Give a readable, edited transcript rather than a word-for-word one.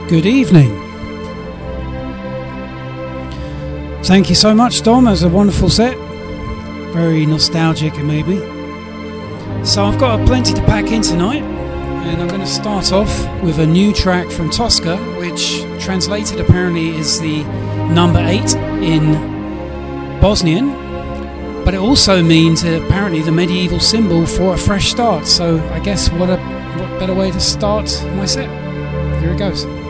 Good evening. Thank you so much, Dom. It was a wonderful set. Very nostalgic, maybe. So I've got plenty to pack in tonight, and I'm going to start off with a new track from Tosca, which translated apparently is the number 8 in Bosnian, but it also means apparently the medieval symbol for a fresh start. So I guess what better way to start my set. Here it goes.